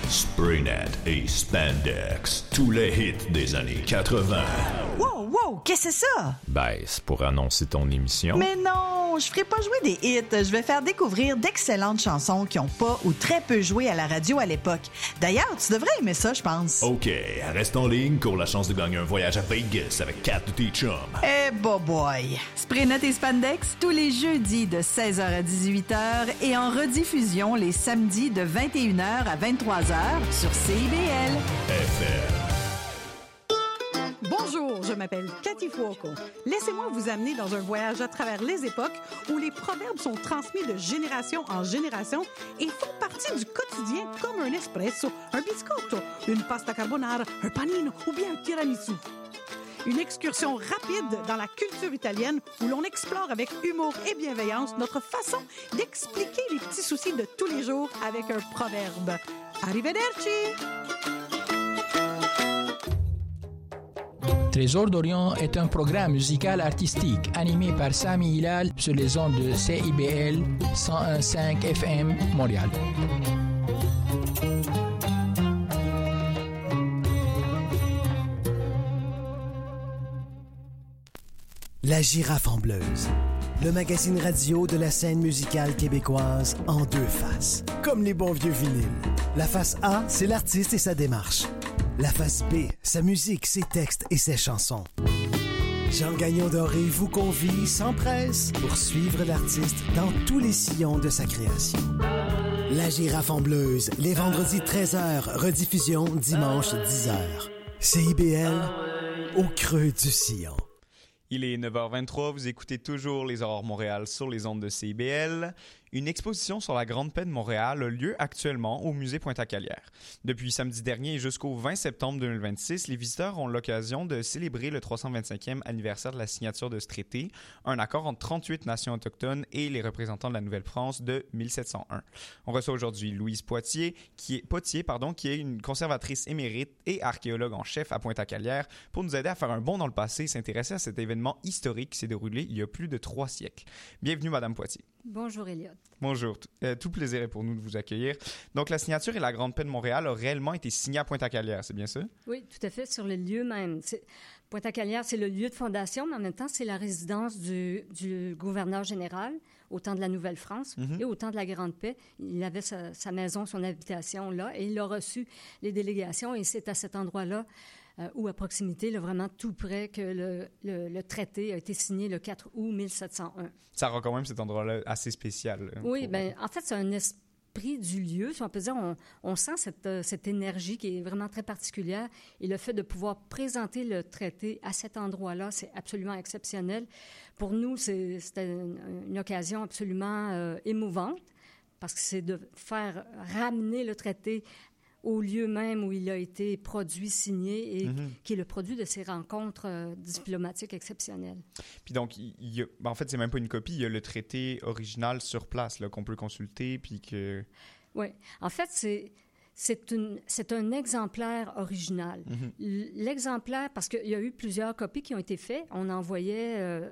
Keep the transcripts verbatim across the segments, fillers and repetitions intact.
Spraynet et Spandex, tous les hits des années quatre-vingts. Wow, wow, qu'est-ce que c'est ça? Ben, c'est pour annoncer ton émission. Mais non, je ferai pas jouer des hits. Je vais faire découvrir d'excellentes chansons qui ont pas ou très peu joué à la radio à l'époque. D'ailleurs, tu devrais aimer ça, je pense. OK, reste en ligne pour la chance de gagner un voyage à Vegas avec quatre de tes chums. Eh, bo boy! Spraynet et Spandex, tous les jeudis de seize heures à dix-huit heures et en rediffusion les samedis de vingt et une heures à vingt-trois heures sur C I B L. F M. Bonjour, je m'appelle Cathy Fuoco. Laissez-moi vous amener dans un voyage à travers les époques où les proverbes sont transmis de génération en génération et font partie du quotidien comme un espresso, un biscotto, une pasta carbonara, un panino ou bien un tiramisu. Une excursion rapide dans la culture italienne où l'on explore avec humour et bienveillance notre façon d'expliquer les petits soucis de tous les jours avec un proverbe. Arrivederci! Trésor d'Orient est un programme musical artistique animé par Sami Hilal sur les ondes de C I B L cent un virgule cinq F M Montréal. La Girafe en Bleuze, le magazine radio de la scène musicale québécoise en deux faces, comme les bons vieux vinyles. La face A, c'est l'artiste et sa démarche. La face B, sa musique, ses textes et ses chansons. Jean Gagnon Doré vous convie sans presse pour suivre l'artiste dans tous les sillons de sa création. La Girafe en Bleuze, les vendredis treize heures, rediffusion dimanche dix heures. C I B L, au creux du sillon. Il est neuf heures vingt-trois, vous écoutez toujours les Aurores Montréal sur les ondes de C I B L. Une exposition sur la Grande Paix de Montréal a lieu actuellement au musée Pointe-à-Calière. Depuis samedi dernier et jusqu'au vingt septembre deux mille vingt-six, les visiteurs ont l'occasion de célébrer le trois cent vingt-cinquième anniversaire de la signature de ce traité, un accord entre trente-huit nations autochtones et les représentants de la Nouvelle-France de mille sept cent un. On reçoit aujourd'hui Louise Poitier, qui est, Potier, pardon, qui est une conservatrice émérite et archéologue en chef à Pointe-à-Calière, pour nous aider à faire un bond dans le passé et s'intéresser à cet événement historique qui s'est déroulé il y a plus de trois siècles. Bienvenue, Madame Poitier. Bonjour, Elliot. Bonjour. Euh, tout plaisir est pour nous de vous accueillir. Donc, la signature et la Grande Paix de Montréal a réellement été signée à Pointe-à-Calière, c'est bien ça? Oui, tout à fait, sur le lieu même. C'est... Pointe-à-Calière, c'est le lieu de fondation, mais en même temps, c'est la résidence du, du gouverneur général au temps de la Nouvelle-France mm-hmm. et au temps de la Grande Paix. Il avait sa, sa maison, son habitation là, et il a reçu les délégations, et c'est à cet endroit-là Euh, ou à proximité, là, vraiment tout près, que le, le, le traité a été signé le quatre août mille sept cent un. Ça rend quand même cet endroit-là assez spécial. Là, oui, pour... bien, en fait, c'est un esprit du lieu. Si on peut dire, on, on sent cette, euh, cette énergie qui est vraiment très particulière. Et le fait de pouvoir présenter le traité à cet endroit-là, c'est absolument exceptionnel. Pour nous, c'est, c'était une, une occasion absolument euh, émouvante, parce que c'est de faire ramener le traité au lieu même où il a été produit, signé, et mm-hmm. qui est le produit de ces rencontres euh, diplomatiques exceptionnelles. Puis donc, il y a, ben en fait, c'est même pas une copie, il y a le traité original sur place là, qu'on peut consulter, puis que... Oui. En fait, c'est... C'est, une, c'est un exemplaire original. Mm-hmm. L'exemplaire, parce qu'il y a eu plusieurs copies qui ont été faites, on envoyait... Euh,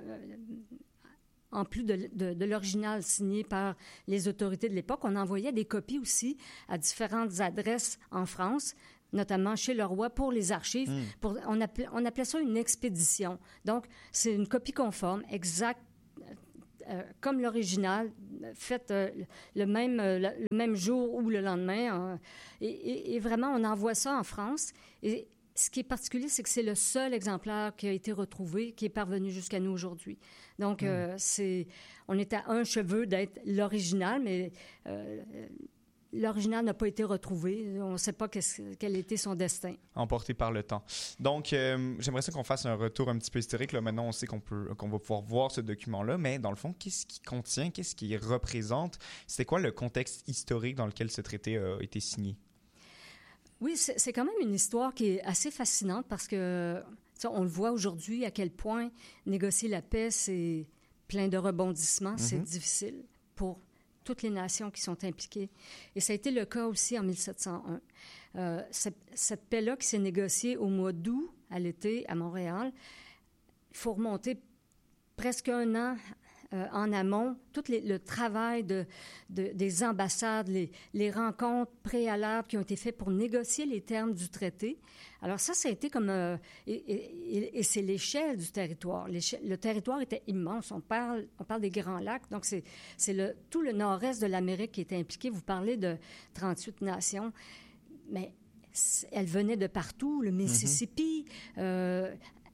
en plus de, de, de l'original signé par les autorités de l'époque, on envoyait des copies aussi à différentes adresses en France, notamment chez le roi, pour les archives. Mm. Pour, on, appelait, on appelait ça une expédition. Donc, c'est une copie conforme, exacte, euh, comme l'original, faite euh, le, même, euh, le même jour ou le lendemain. Euh, et, et, et vraiment, on envoie ça en France. Et ce qui est particulier, c'est que c'est le seul exemplaire qui a été retrouvé, qui est parvenu jusqu'à nous aujourd'hui. Donc, mmh. euh, c'est, on est à un cheveu d'être l'original, mais euh, l'original n'a pas été retrouvé. On ne sait pas quel était son destin. Emporté par le temps. Donc, euh, j'aimerais ça qu'on fasse un retour un petit peu historique. Là, maintenant, on sait qu'on peut, qu'on va pouvoir voir ce document-là, mais dans le fond, qu'est-ce qu'il contient? Qu'est-ce qu'il représente? C'était quoi le contexte historique dans lequel ce traité a été signé? Oui, c'est, c'est quand même une histoire qui est assez fascinante parce que, on le voit aujourd'hui à quel point négocier la paix, c'est plein de rebondissements, mm-hmm. c'est difficile pour toutes les nations qui sont impliquées. Et ça a été le cas aussi en mille sept cent un. Euh, cette, cette paix-là qui s'est négociée au mois d'août, à l'été, à Montréal, il faut remonter presque un an euh, en amont, tout les, le travail de, de, des ambassades, les, les rencontres préalables qui ont été faites pour négocier les termes du traité. Alors ça, ça a été comme... Euh, et, et, et c'est l'échelle du territoire. L'échelle, le territoire était immense. On parle, on parle des Grands Lacs. Donc, c'est, c'est le, tout le nord-est de l'Amérique qui était impliqué. Vous parlez de trente-huit nations. Mais elles venaient de partout. Le Mississippi... Mm-hmm. euh,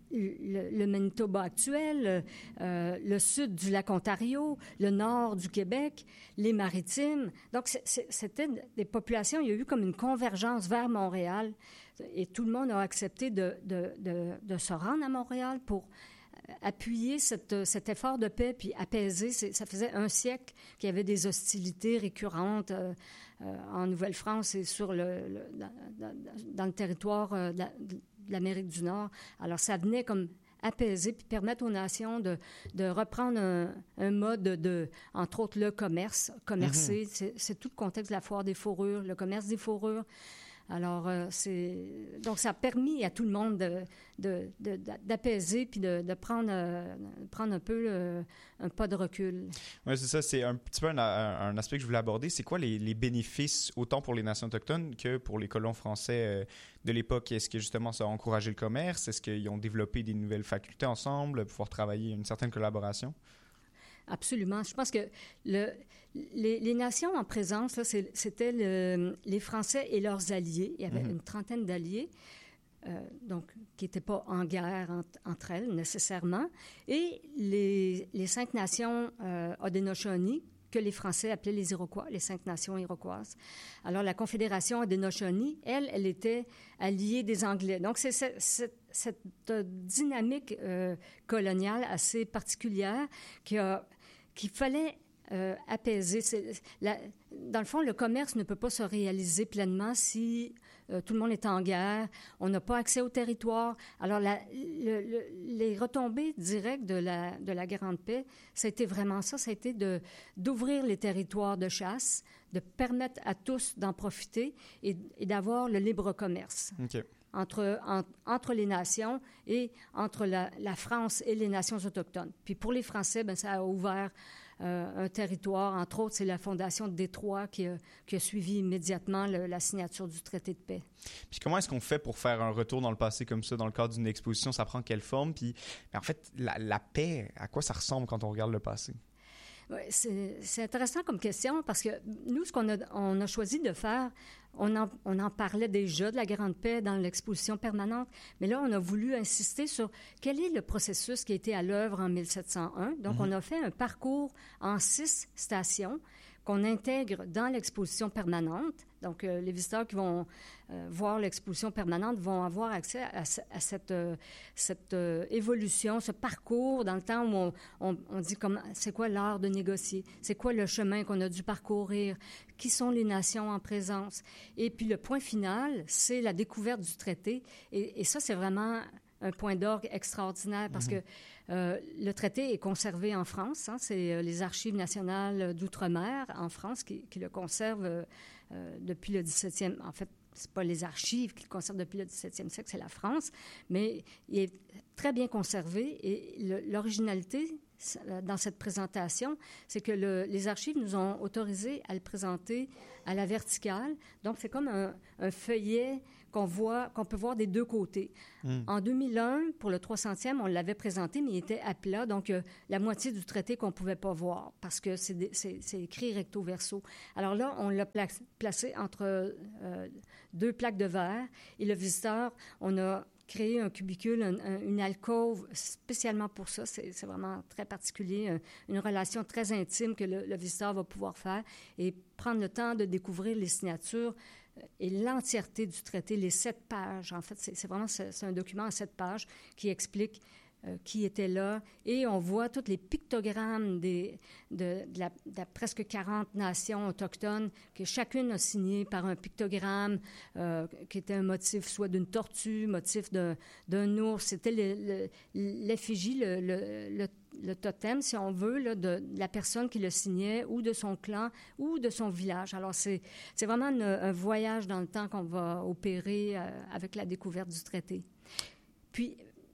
Le, le Manitoba actuel, euh, le sud du lac Ontario, le nord du Québec, les Maritimes. Donc, c'est, c'est, c'était des populations, il y a eu comme une convergence vers Montréal et tout le monde a accepté de, de, de, de se rendre à Montréal pour appuyer cette, cet effort de paix puis apaiser. C'est, ça faisait un siècle qu'il y avait des hostilités récurrentes euh, euh, en Nouvelle-France et sur le, le, dans, dans, dans le territoire euh, de, la, de l'Amérique du Nord. Alors, ça venait comme apaiser puis permettre aux nations de, de reprendre un, un mode de, de, entre autres, le commerce, commercer. Mm-hmm. C'est, c'est tout le contexte de la foire des fourrures, le commerce des fourrures. Alors, euh, c'est... Donc, ça a permis à tout le monde de, de, de, d'apaiser puis de, de prendre, euh, prendre un peu le, un pas de recul. Oui, c'est ça. C'est un petit peu un, un aspect que je voulais aborder. C'est quoi les, les bénéfices, autant pour les nations autochtones que pour les colons français euh, de l'époque? Est-ce que, justement, ça a encouragé le commerce? Est-ce qu'ils ont développé des nouvelles facultés ensemble, pouvoir travailler, une certaine collaboration? Absolument. Je pense que le, les, les nations en présence, là, c'est, c'était le, les Français et leurs alliés. Il y avait mm-hmm. une trentaine d'alliés, euh, donc qui n'étaient pas en guerre entre, entre elles nécessairement, et les, les cinq nations euh, Haudenosaunee, que les Français appelaient les Iroquois, les cinq nations iroquoises. Alors, la Confédération Haudenosaunee, elle, elle était alliée des Anglais. Donc, c'est, c'est, c'est cette dynamique euh, coloniale assez particulière qui a, qu'il fallait euh, apaiser. C'est, la, dans le fond, le commerce ne peut pas se réaliser pleinement si euh, tout le monde est en guerre, on n'a pas accès au territoire. Alors, la, le, le, les retombées directes de la, de la Grande Paix, ça a été vraiment ça, ça a été de, d'ouvrir les territoires de chasse, de permettre à tous d'en profiter et, et d'avoir le libre commerce. OK. Entre, en, entre les nations et entre la, la France et les nations autochtones. Puis pour les Français, bien, ça a ouvert euh, un territoire. Entre autres, c'est la Fondation de Détroit qui a, qui a suivi immédiatement le, la signature du traité de paix. Puis comment est-ce qu'on fait pour faire un retour dans le passé comme ça, dans le cadre d'une exposition? Ça prend quelle forme? Puis en fait, la, la paix, à quoi ça ressemble quand on regarde le passé? Oui, c'est, c'est intéressant comme question parce que nous, ce qu'on a, on a choisi de faire, on en, on en parlait déjà de la Grande Paix dans l'exposition permanente, mais là, on a voulu insister sur quel est le processus qui a été à l'œuvre en mille sept cent un. Donc, mm-hmm. on a fait un parcours en six stations qu'on intègre dans l'exposition permanente. Donc, euh, les visiteurs qui vont euh, voir l'exposition permanente vont avoir accès à, à cette, euh, cette euh, évolution, ce parcours dans le temps où on, on, on dit comment, c'est quoi l'art de négocier, c'est quoi le chemin qu'on a dû parcourir, qui sont les nations en présence. Et puis, le point final, c'est la découverte du traité. Et, et ça, c'est vraiment un point d'orgue extraordinaire parce mm-hmm. que euh, le traité est conservé en France. Hein, c'est euh, les Archives nationales d'outre-mer en France qui, qui le conservent euh, euh, depuis le dix-septième. En fait, c'est pas les archives qui le conservent depuis le dix-septième siècle, c'est la France, mais il est très bien conservé et le, l'originalité dans cette présentation, c'est que le, les archives nous ont autorisé à le présenter à la verticale. Donc, c'est comme un, un feuillet qu'on voit, qu'on peut voir des deux côtés. Mm. En deux mille un, pour le trois centième, on l'avait présenté, mais il était à plat, donc euh, la moitié du traité qu'on ne pouvait pas voir, parce que c'est, des, c'est, c'est écrit recto-verso. Alors là, on l'a pla- placé entre euh, deux plaques de verre, et le visiteur, on a créé un cubicule, un, un, une alcôve spécialement pour ça. C'est, c'est vraiment très particulier, un, une relation très intime que le, le visiteur va pouvoir faire et prendre le temps de découvrir les signatures et l'entièreté du traité, les sept pages. En fait, c'est, c'est vraiment c'est, c'est un document à sept pages qui explique euh, qui était là. Et on voit tous les pictogrammes des, de, de, la, de la presque quarante nations autochtones que chacune a signé par un pictogramme euh, qui était un motif soit d'une tortue, motif d'un, d'un ours. C'était le, le, l'effigie, le, le, le le totem, si on veut, là, de, de la personne qui le signait ou de son clan ou de son village. Alors, c'est, c'est vraiment une, un voyage dans le temps qu'on va opérer euh, avec la découverte du traité. Puis,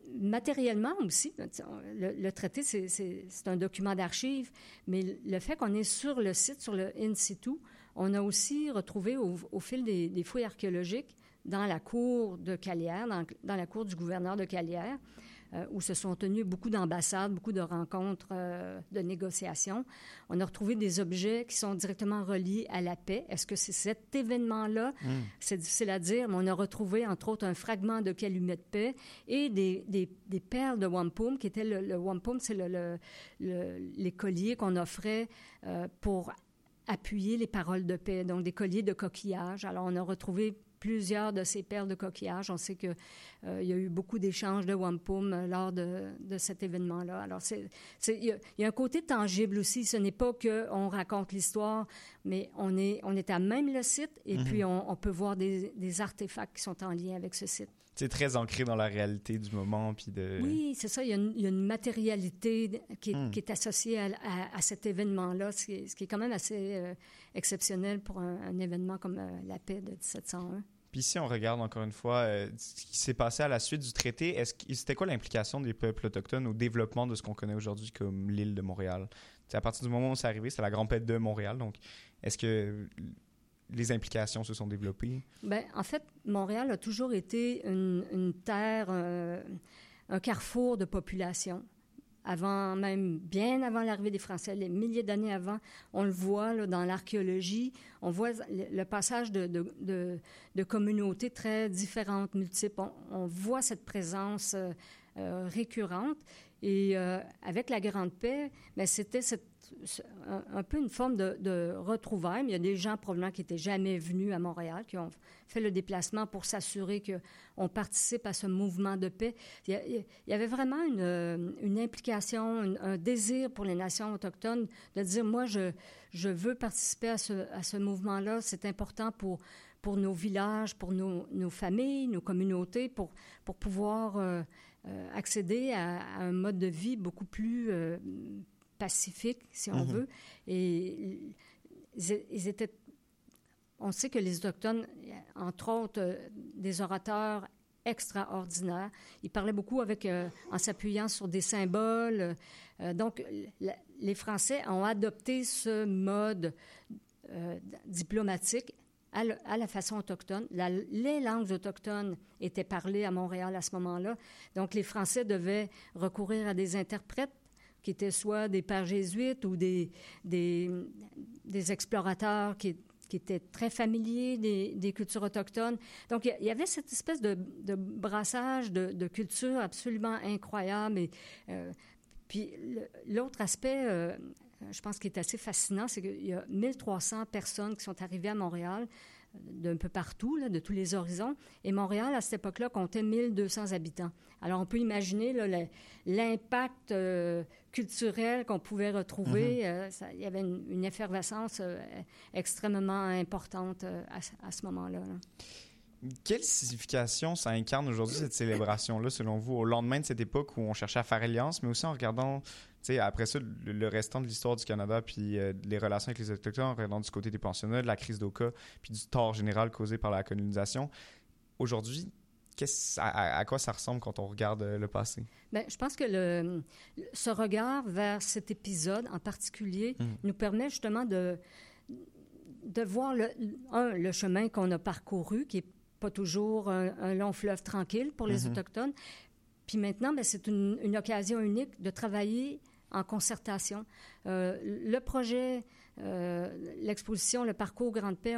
matériellement aussi, le, le traité, c'est, c'est, c'est un document d'archives, mais le fait qu'on est sur le site, sur le in situ, on a aussi retrouvé au, au fil des, des fouilles archéologiques dans la cour de Calière, dans, dans la cour du gouverneur de Calière, euh, où se sont tenues beaucoup d'ambassades, beaucoup de rencontres euh, de négociations. On a retrouvé des objets qui sont directement reliés à la paix. Est-ce que c'est cet événement-là? Mm. C'est difficile à dire, mais on a retrouvé, entre autres, un fragment de calumet de paix et des, des, des perles de wampum, qui étaient le, le wampum, c'est le, le, le, les colliers qu'on offrait euh, pour appuyer les paroles de paix, donc des colliers de coquillages. Alors, on a retrouvé plusieurs de ces perles de coquillages. On sait qu'il euh, y a eu beaucoup d'échanges de wampum euh, lors de, de cet événement-là. Alors, c'est, c'est, il, y a, il y a un côté tangible aussi. Ce n'est pas qu'on raconte l'histoire, mais on est, on est à même le site et mm-hmm. puis on, on peut voir des, des artefacts qui sont en lien avec ce site. C'est très ancré dans la réalité du moment. Puis de... Oui, c'est ça. Il y a une, il y a une matérialité qui est, mm. qui est associée à, à, à cet événement-là, ce qui est, ce qui est quand même assez euh, exceptionnel pour un, un événement comme euh, la paix de dix-sept cent un. Puis si on regarde encore une fois euh, ce qui s'est passé à la suite du traité, est-ce que, c'était quoi l'implication des peuples autochtones au développement de ce qu'on connaît aujourd'hui comme l'île de Montréal? T'sais, à partir du moment où c'est arrivé, c'est la grande paix de Montréal. Donc, est-ce que les implications se sont développées? Bien, en fait, Montréal a toujours été une, une terre, euh, un carrefour de population. Avant même, bien avant l'arrivée des Français, les milliers d'années avant, on le voit là, dans l'archéologie, on voit le, le passage de, de, de, de communautés très différentes, multiples. On, on voit cette présence euh, euh, récurrente. Et euh, avec la Grande Paix, bien, c'était cette, un, un peu une forme de, de retrouvailles. Il y a des gens probablement qui n'étaient jamais venus à Montréal, qui ont fait le déplacement pour s'assurer qu'on participe à ce mouvement de paix. Il y, a, il y avait vraiment une, une implication, une, un désir pour les nations autochtones de dire, moi, je, je veux participer à ce, à ce mouvement-là. C'est important pour, pour nos villages, pour nos, nos familles, nos communautés, pour, pour pouvoir... Euh, Euh, accéder à, à un mode de vie beaucoup plus euh, pacifique, si on mm-hmm. veut. Et ils, ils étaient... On sait que les Autochtones, entre autres, euh, des orateurs extraordinaires. Ils parlaient beaucoup avec, euh, en s'appuyant sur des symboles. Euh, donc, la, les Français ont adopté ce mode euh, diplomatique À, le, à la façon autochtone. La, les langues autochtones étaient parlées à Montréal à ce moment-là. Donc, les Français devaient recourir à des interprètes qui étaient soit des pères jésuites ou des, des, des explorateurs qui, qui étaient très familiers des, des cultures autochtones. Donc, il y, y avait cette espèce de, de brassage de, de culture absolument incroyable. Et, euh, puis, le, l'autre aspect... Euh, je pense qu'il est assez fascinant, c'est qu'il y a mille trois cents personnes qui sont arrivées à Montréal d'un peu partout, là, de tous les horizons. Et Montréal, à cette époque-là, comptait mille deux cents habitants. Alors, on peut imaginer là, le, l'impact euh, culturel qu'on pouvait retrouver. Mm-hmm. Euh, ça, il y avait une, une effervescence euh, extrêmement importante euh, à, à ce moment-là. Là. Quelle signification ça incarne aujourd'hui, cette célébration-là, selon vous, au lendemain de cette époque où on cherchait à faire alliance, mais aussi en regardant, tu sais, après ça, le, le restant de l'histoire du Canada, puis euh, les relations avec les Autochtones, en regardant du côté des pensionnats, de la crise d'Oka, puis du tort général causé par la colonisation. Aujourd'hui, qu'est-ce, à, à quoi ça ressemble quand on regarde euh, le passé? Bien, je pense que le, ce regard vers cet épisode en particulier mmh. nous permet justement de, de voir, le, un, le chemin qu'on a parcouru, qui est pas toujours un, un long fleuve tranquille pour les mm-hmm. Autochtones. Puis maintenant, bien, c'est une, une occasion unique de travailler en concertation. Euh, le projet, euh, l'exposition, le parcours Grande Paix,